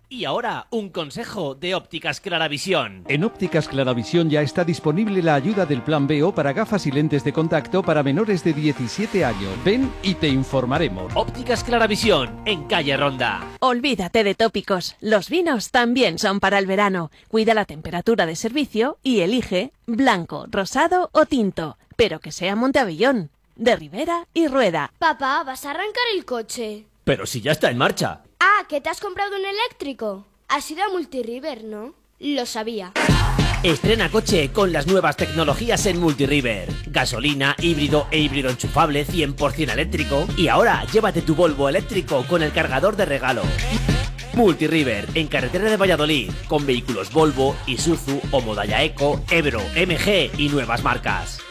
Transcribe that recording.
Y ahora, un consejo de Ópticas Claravisión. En Ópticas Claravisión ya está disponible la ayuda del Plan BO para gafas y lentes de contacto para menores de 17 años. Ven y te informaremos. Ópticas Claravisión, en calle Ronda. Olvídate de tópicos. Los vinos también son para el verano. Cuida la temperatura de servicio y elige blanco, rosado o tinto. Pero que sea Monteavellón, de Ribera y Rueda. Papá, ¿vas a arrancar el coche? Pero si ya está en marcha. Ah, ¿que te has comprado un eléctrico? Has ido a Multiriver, ¿no? Lo sabía. Estrena coche con las nuevas tecnologías en Multiriver. Gasolina, híbrido e híbrido enchufable 100% eléctrico. Y ahora llévate tu Volvo eléctrico con el cargador de regalo. Multiriver, en carretera de Valladolid, con vehículos Volvo, Isuzu, Homodaya Eco, Ebro, MG y nuevas marcas.